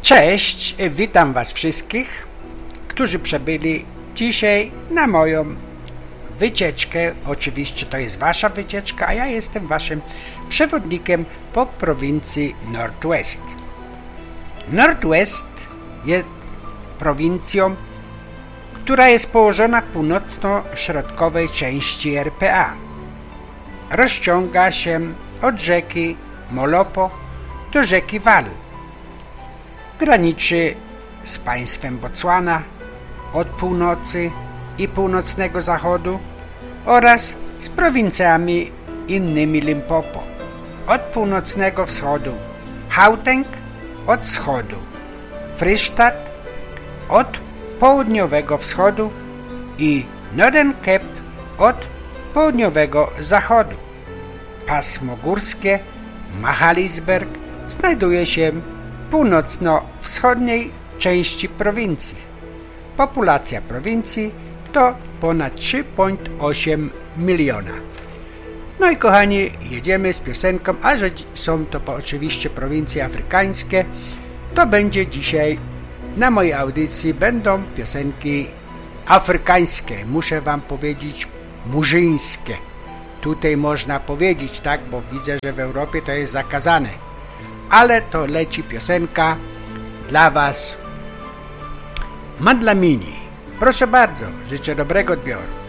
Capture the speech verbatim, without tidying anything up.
Cześć, witam Was wszystkich, którzy przybyli dzisiaj na moją wycieczkę. Oczywiście to jest Wasza wycieczka, a ja jestem Waszym przewodnikiem po prowincji Northwest. Northwest jest prowincją, która jest położona w północno-środkowej części R P A. Rozciąga się od rzeki Molopo do rzeki Vaal. Graniczy z państwem Botswana od północy i północnego zachodu oraz z prowincjami innymi Limpopo od północnego wschodu, Gauteng od wschodu, Vrystaat od południowego wschodu i Northern Cape od południowego zachodu. Pasmo górskie Magaliesberg znajduje się w północno-wschodniej części prowincji. Populacja prowincji to ponad trzy przecinek osiem miliona. No i kochani, jedziemy z piosenką, a że są to oczywiście prowincje afrykańskie, to będzie dzisiaj na mojej audycji będą piosenki afrykańskie, muszę wam powiedzieć murzyńskie. Tutaj można powiedzieć tak, bo widzę, że w Europie to jest zakazane. Ale to leci piosenka dla Was. Madlamini. Proszę bardzo, życzę dobrego odbioru.